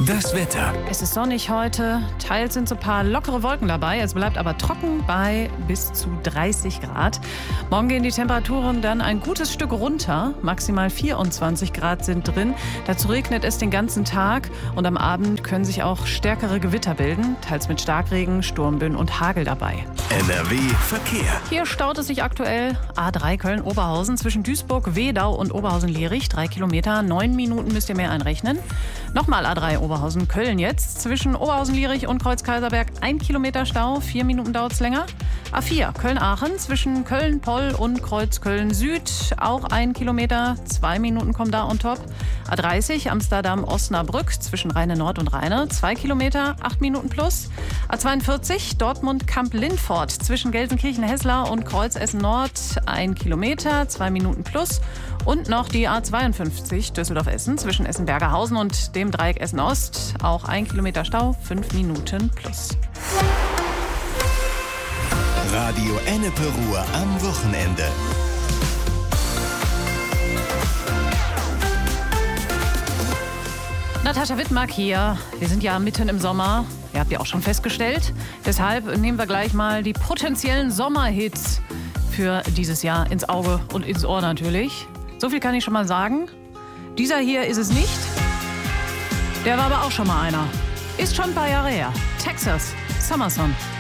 Das Wetter. Es ist sonnig heute, teils sind so ein paar lockere Wolken dabei. Es bleibt aber trocken bei bis zu 30 Grad. Morgen gehen die Temperaturen dann ein gutes Stück runter. Maximal 24 Grad sind drin. Dazu regnet es den ganzen Tag und am Abend können sich auch stärkere Gewitter bilden. Teils mit Starkregen, Sturmböen und Hagel dabei. NRW Verkehr. Hier staut es sich aktuell A3 Köln-Oberhausen zwischen Duisburg, Wedau und Oberhausen-Lierich. 3 Kilometer, 9 Minuten müsst ihr mehr einrechnen. Nochmal A3 Oberhausen-Köln jetzt. Zwischen Oberhausen-Lierich und Kreuz-Kaiserberg 1 Kilometer Stau, 4 Minuten dauert es länger. A4 Köln-Aachen zwischen Köln-Poll und Kreuz-Köln-Süd auch 1 Kilometer, 2 Minuten kommen da on top. A30 Amsterdam-Osnabrück zwischen Rheine-Nord und Rheine 2 Kilometer, 8 Minuten plus. A42 Dortmund-Kamp-Lindfort zwischen Gelsenkirchen-Hesslar und Kreuz-Essen-Nord 1 Kilometer, 2 Minuten plus. Und noch die A52 Düsseldorf-Essen zwischen Essen-Bergerhausen und dem Dreieck Essen-Ost. Auch 1 Kilometer Stau, 5 Minuten plus. Radio Ennepe Ruhr am Wochenende. Natascha Wittmark hier. Wir sind ja mitten im Sommer. Ihr habt ja auch schon festgestellt. Deshalb nehmen wir gleich mal die potenziellen Sommerhits für dieses Jahr ins Auge und ins Ohr natürlich. So viel kann ich schon mal sagen. Dieser hier ist es nicht. Der war aber auch schon mal einer. Ist schon ein paar Jahre her. Texas, Summer Song.